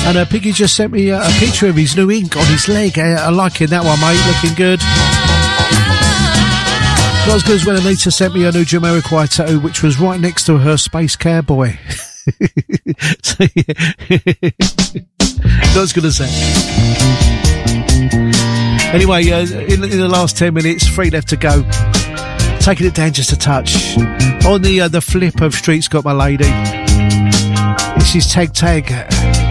And Piggy just sent me a picture of his new ink on his leg. I liking that one, mate. Looking good. Not as good as when Anita sent me a new Jamiroquai tattoo, which was right next to her Space Cowboy. So, yeah. Not as good as that. Anyway, in the last 10 minutes, 3 left to go. Taking it down just a touch. On the flip of Street's Got My Lady. This is Tag Tag.